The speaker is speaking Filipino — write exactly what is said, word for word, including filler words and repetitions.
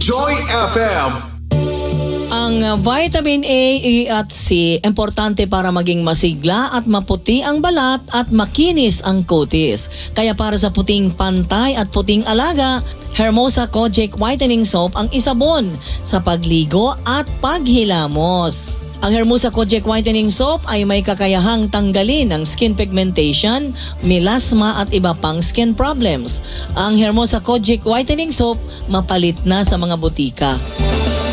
Joy F M. Ang vitamin A, E at C, importante para maging masigla at maputi ang balat at makinis ang kutis. Kaya para sa puting pantay at puting alaga, Hermosa Kojic Whitening Soap ang isabon sa pagligo at paghilamos. Ang Hermosa Kojic Whitening Soap ay may kakayahang tanggalin ang skin pigmentation, melasma at iba pang skin problems. Ang Hermosa Kojic Whitening Soap mapalit na sa mga butika.